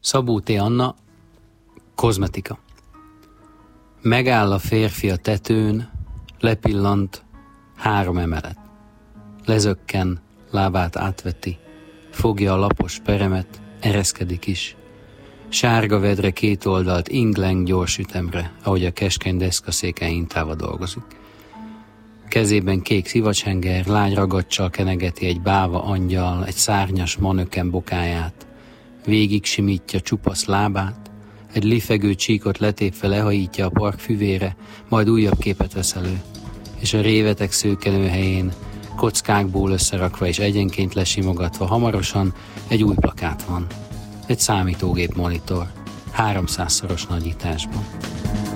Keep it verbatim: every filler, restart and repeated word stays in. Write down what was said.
Szabó T. Anna, kozmetika. Megáll a férfi a tetőn, lepillant, három emelet. Lezökken, lábát átveti, fogja a lapos peremet, ereszkedik is. Sárga vedre két oldalt ingleng gyors ütemre, ahogy a keskeny deszkaszéken hintával dolgozik. Kezében kék szivacshenger, lágy ragaccsal kenegeti egy báva angyal, egy szárnyas manöken bokáját. Végig simítja csupasz lábát, egy lifegő csíkot letépve lehajítja a park füvére, majd újabb képet vesz elő, és a révetek szőkenő helyén, kockákból összerakva és egyenként lesimogatva hamarosan egy új plakát van. Egy számítógép monitor, háromszázszoros nagyításban.